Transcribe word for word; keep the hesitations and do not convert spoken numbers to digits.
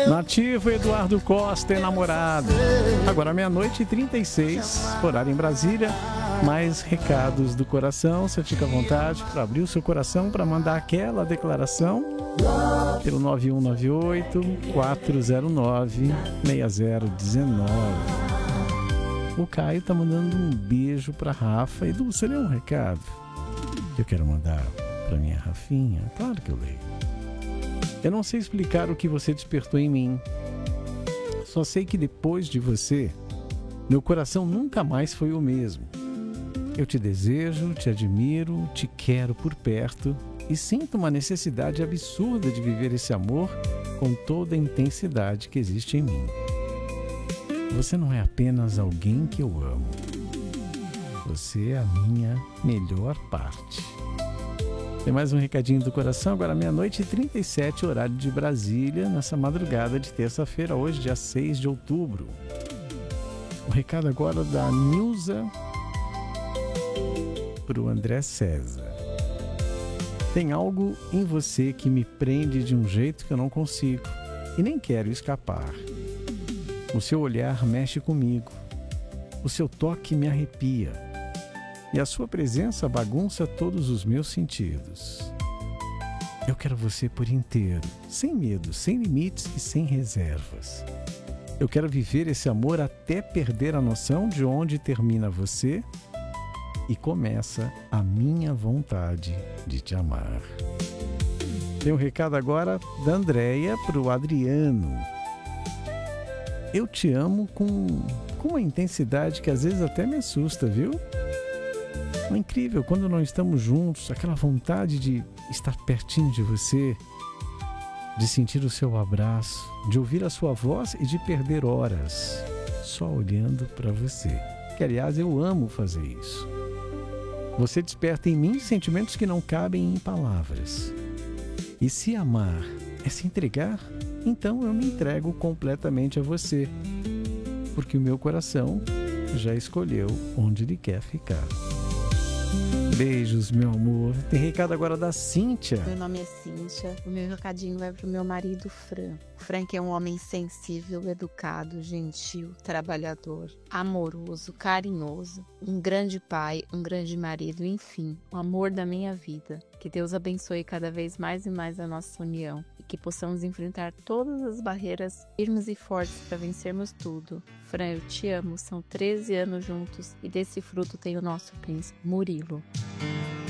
Nativo Eduardo Costa, enamorado. Agora meia-noite e trinta e seis, horário em Brasília. Mais recados do coração. Você fica à vontade para abrir o seu coração para mandar aquela declaração pelo nove um nove oito, quatro zero nove, seis zero um nove. O Caio tá mandando um beijo para Rafa. Edu, você lê um recado que eu quero mandar para minha Rafinha? Claro que eu leio. Eu não sei explicar o que você despertou em mim. Só sei que depois de você, meu coração nunca mais foi o mesmo. Eu te desejo, te admiro, te quero por perto e sinto uma necessidade absurda de viver esse amor com toda a intensidade que existe em mim. Você não é apenas alguém que eu amo. Você é a minha melhor parte. Tem mais um recadinho do coração, agora meia-noite e trinta e sete, horário de Brasília, nessa madrugada de terça-feira, hoje, dia seis de outubro. O recado agora da Nilza para o André César. Tem algo em você que me prende de um jeito que eu não consigo e nem quero escapar. O seu olhar mexe comigo, o seu toque me arrepia. E a sua presença bagunça todos os meus sentidos. Eu quero você por inteiro, sem medo, sem limites e sem reservas. Eu quero viver esse amor até perder a noção de onde termina você e começa a minha vontade de te amar. Tem um recado agora da Andréia para o Adriano. Eu te amo com, com uma intensidade que às vezes até me assusta, viu? É incrível quando não estamos juntos, aquela vontade de estar pertinho de você, de sentir o seu abraço, de ouvir a sua voz e de perder horas só olhando para você. Que, aliás, eu amo fazer isso. Você desperta em mim sentimentos que não cabem em palavras. E se amar é se entregar, então eu me entrego completamente a você, porque o meu coração já escolheu onde ele quer ficar. Beijos, meu amor. Tem recado agora da Cíntia. Meu nome é Cíntia. O meu recadinho vai pro meu marido Fran. O Frank é um homem sensível, educado, gentil, trabalhador, amoroso, carinhoso, um grande pai, um grande marido, enfim, o amor da minha vida. Que Deus abençoe cada vez mais e mais a nossa união e que possamos enfrentar todas as barreiras firmes e fortes para vencermos tudo. Fran, eu te amo. São treze anos juntos e desse fruto tem o nosso príncipe, Murilo.